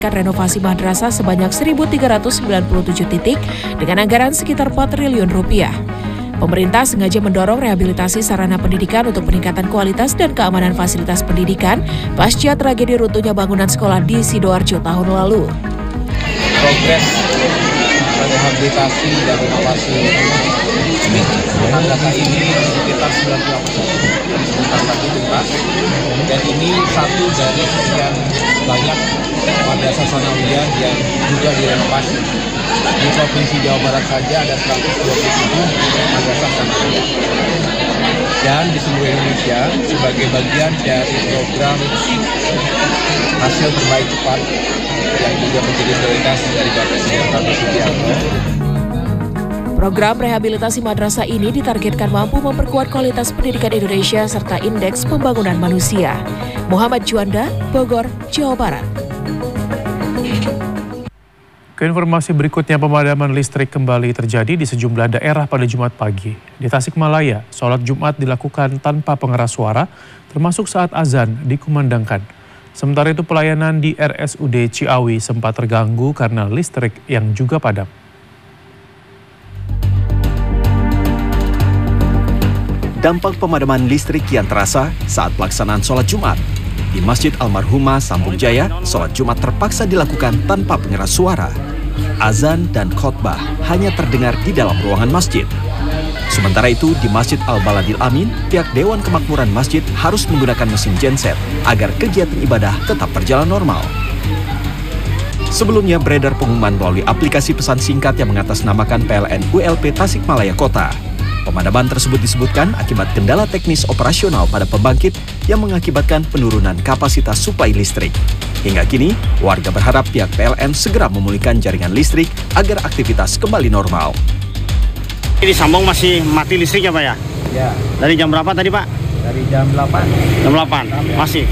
renovasi madrasah sebanyak 1.397 titik dengan anggaran sekitar 4 triliun rupiah. Pemerintah sengaja mendorong rehabilitasi sarana pendidikan untuk peningkatan kualitas dan keamanan fasilitas pendidikan pasca tragedi runtuhnya bangunan sekolah di Sidoarjo tahun lalu. Progres rehabilitasi dan renovasi madrasah ini sekitar 90% lagi tuntas, dan ini satu dari sekian banyak madrasah sanawiyah yang juga direnovasi. Di Provinsi Jawa Barat saja ada 127 madrasah sanawiyah. Dan di seluruh Indonesia sebagai bagian dari program hasil terbaik cepat yang juga menjadi prioritas dari Bapak Presiden Prabowo Subianto. Program rehabilitasi madrasah ini ditargetkan mampu memperkuat kualitas pendidikan Indonesia serta indeks pembangunan manusia. Muhammad Juanda, Bogor, Jawa Barat. Ke informasi berikutnya, pemadaman listrik kembali terjadi di sejumlah daerah pada Jumat pagi. Di Tasikmalaya, sholat Jumat dilakukan tanpa pengeras suara, termasuk saat azan dikumandangkan. Sementara itu pelayanan di RSUD Ciawi sempat terganggu karena listrik yang juga padam. Dampak pemadaman listrik kian terasa saat pelaksanaan sholat Jumat. Di Masjid Almarhumah Sambung Jaya, sholat Jumat terpaksa dilakukan tanpa pengeras suara. Azan dan khotbah hanya terdengar di dalam ruangan masjid. Sementara itu, di Masjid Al-Baladil Amin, pihak Dewan Kemakmuran Masjid harus menggunakan mesin genset agar kegiatan ibadah tetap berjalan normal. Sebelumnya beredar pengumuman melalui aplikasi pesan singkat yang mengatasnamakan PLN ULP Tasikmalaya Kota. Pemadaman tersebut disebutkan akibat kendala teknis operasional pada pembangkit yang mengakibatkan penurunan kapasitas suplai listrik. Hingga kini, warga berharap pihak PLN segera memulihkan jaringan listrik agar aktivitas kembali normal. Di Sambong masih mati listrik ya Pak ya? Ya. Dari jam berapa tadi Pak? Dari jam 8. Jam 8, masih.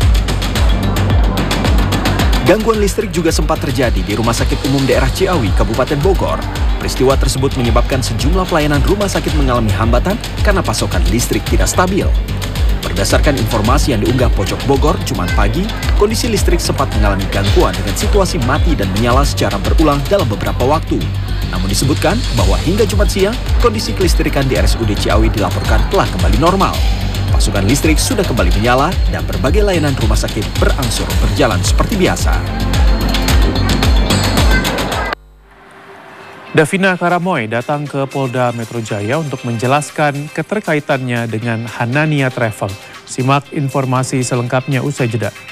Gangguan listrik juga sempat terjadi di Rumah Sakit Umum Daerah Ciawi, Kabupaten Bogor. Peristiwa tersebut menyebabkan sejumlah pelayanan rumah sakit mengalami hambatan karena pasokan listrik tidak stabil. Berdasarkan informasi yang diunggah Pojok Bogor Jumat pagi, kondisi listrik sempat mengalami gangguan dengan situasi mati dan menyala secara berulang dalam beberapa waktu. Namun disebutkan bahwa hingga Jumat siang, kondisi kelistrikan di RSUD Ciawi dilaporkan telah kembali normal. Pasokan listrik sudah kembali menyala dan berbagai layanan rumah sakit berangsur berjalan seperti biasa. Davina Karamoy datang ke Polda Metro Jaya untuk menjelaskan keterkaitannya dengan Hanania Travel. Simak informasi selengkapnya usai jeda.